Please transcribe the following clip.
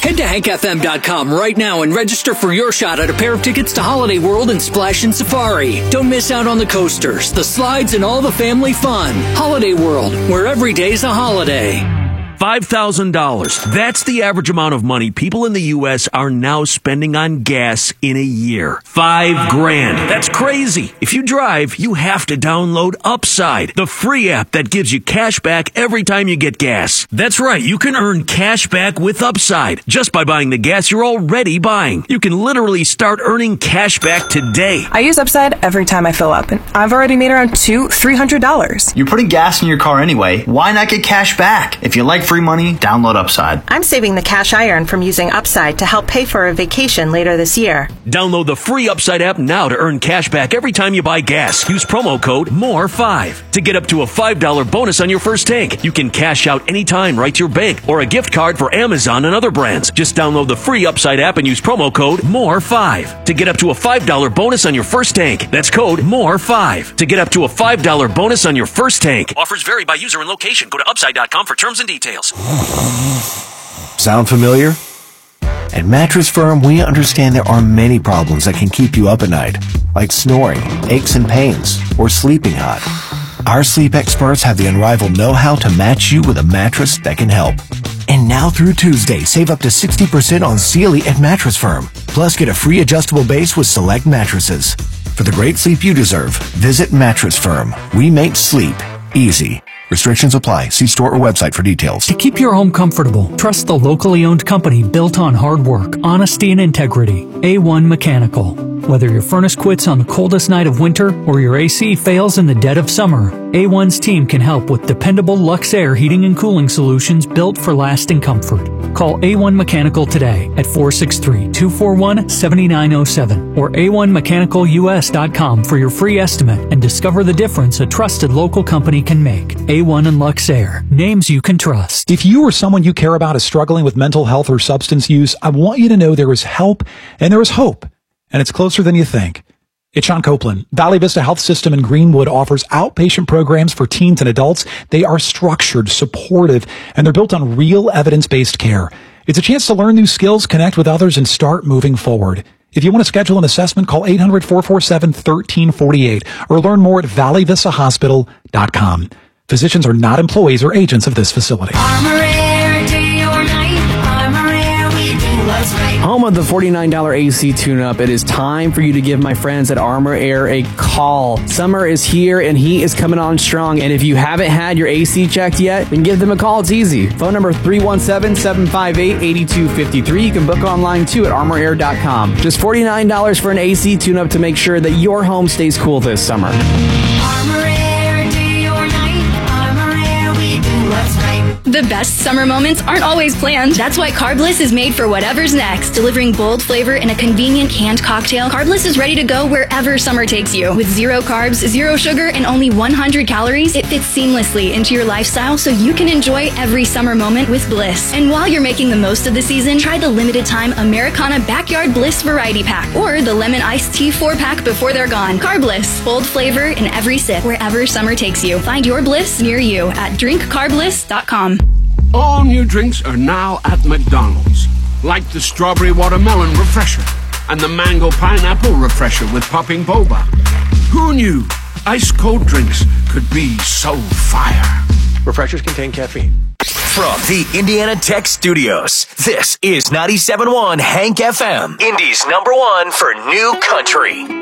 Head to hankfm.com right now and register for your shot at a pair of tickets to Holiday World and Splash and Safari. Don't miss out on the coasters, the slides, and all the family fun. Holiday World, where every day's a holiday. $5,000. That's the average amount of money people in the U.S. are now spending on gas in a year. $5,000. That's crazy. If you drive, you have to download Upside, the free app that gives you cash back every time you get gas. That's right. You can earn cash back with Upside just by buying the gas you're already buying. You can literally start earning cash back today. I use Upside every time I fill up, and I've already made around $200-$300. You're putting gas in your car anyway. Why not get cash back? If you like free money, download Upside. I'm saving the cash I earn from using Upside to help pay for a vacation later this year. Download the free Upside app now to earn cash back every time you buy gas. Use promo code MORE5 to get up to a $5 bonus on your first tank. You can cash out anytime right to your bank or a gift card for Amazon and other brands. Just download the free Upside app and use promo code MORE5 to get up to a $5 bonus on your first tank. That's code MORE5 to get up to a $5 bonus on your first tank. Offers vary by user and location. Go to upside.com for terms and details. Sound familiar? At Mattress Firm, we understand there are many problems that can keep you up at night, like snoring, aches and pains, or sleeping hot. Our sleep experts have the unrivaled know-how to match you with a mattress that can help. And now through Tuesday, save up to 60% on Sealy at Mattress Firm. Plus, get a free adjustable base with select mattresses. For the great sleep you deserve, visit Mattress Firm. We make sleep easy. Restrictions apply. See store or website for details. To keep your home comfortable, trust the locally owned company built on hard work, honesty, and integrity. A1 Mechanical. Whether your furnace quits on the coldest night of winter or your AC fails in the dead of summer, A1's team can help with dependable Luxair heating and cooling solutions built for lasting comfort. Call A1 Mechanical today at 463-241-7907 or a1mechanicalus.com for your free estimate and discover the difference a trusted local company can make. A1 and Luxair, names you can trust. If you or someone you care about is struggling with mental health or substance use, I want you to know there is help and there is hope, and it's closer than you think. It's Sean Copeland. Valley Vista Health System in Greenwood offers outpatient programs for teens and adults. They are structured, supportive, and they're built on real evidence-based care. It's a chance to learn new skills, connect with others, and start moving forward. If you want to schedule an assessment, call 800-447-1348 or learn more at valleyvistahospital.com. Physicians are not employees or agents of this facility. Armor Air, day or night. Armor Air, we do what's right. Home of the $49 AC tune-up, it is time for you to give my friends at Armor Air a call. Summer is here and heat is coming on strong. And if you haven't had your AC checked yet, then give them a call. It's easy. Phone number 317-758-8253. You can book online too at armorair.com. Just $49 for an AC tune-up to make sure that your home stays cool this summer. Armor Air, day or night. Armor Air, we do what's right. The best summer moments aren't always planned. That's why Carbliss is made for whatever's next. Delivering bold flavor in a convenient canned cocktail, Carbliss is ready to go wherever summer takes you. With 0 carbs, 0 sugar, and only 100 calories, it fits seamlessly into your lifestyle so you can enjoy every summer moment with Bliss. And while you're making the most of the season, try the limited time Americana Backyard Bliss Variety Pack or the Lemon Iced Tea 4-pack before they're gone. Carbliss, bold flavor in every sip wherever summer takes you. Find your Bliss near you at drinkcarbliss.com. All new drinks are now at McDonald's, like the strawberry watermelon refresher and the mango pineapple refresher with popping boba. Who knew ice cold drinks could be so fire? Refreshers contain caffeine. From the Indiana Tech Studios, this is 97.1 Hank FM, Indy's #1 for new country.